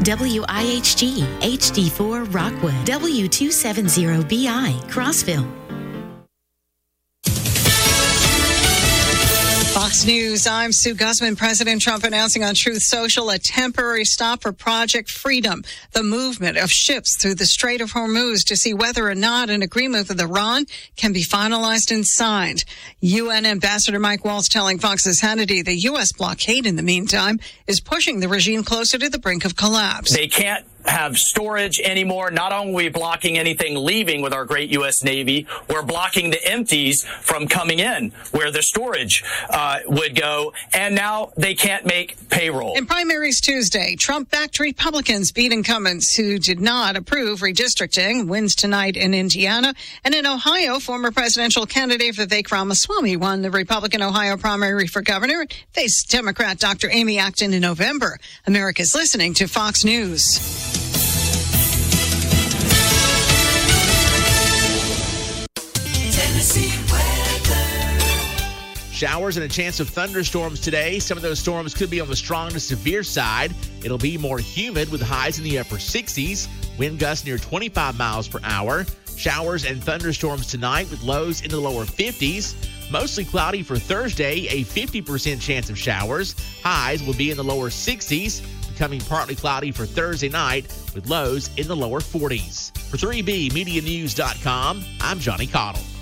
WIHG HD4 Rockwood, W270BI Crossville. Fox News, I'm Sue Guzman. President Trump announcing on Truth Social a temporary stop for Project Freedom, the movement of ships through the Strait of Hormuz to see whether or not an agreement with Iran can be finalized and signed. UN Ambassador Mike Waltz telling Fox's Hannity the U.S. blockade, in the meantime, is pushing the regime closer to the brink of collapse. They can't have storage anymore. Not only are we blocking anything leaving with our great U.S. Navy, we're blocking the empties from coming in where the storage would go, and now they can't make payroll. In primaries Tuesday, Trump-backed Republicans beat incumbents who did not approve redistricting. Wins tonight in Indiana. And in Ohio, former presidential candidate Vivek Ramaswamy won the Republican Ohio primary for governor, faced Democrat Dr. Amy Acton in November. America's listening to Fox News. Showers and a chance of thunderstorms today. Some of those storms could be on the strong to severe side. It'll be more humid with highs in the upper 60s. Wind gusts near 25 miles per hour. Showers and thunderstorms tonight with lows in the lower 50s. Mostly cloudy for Thursday, a 50% chance of showers. Highs will be in the lower 60s. Becoming partly cloudy for Thursday night with lows in the lower 40s. For 3BMediaNews.com, I'm Johnny Cottle.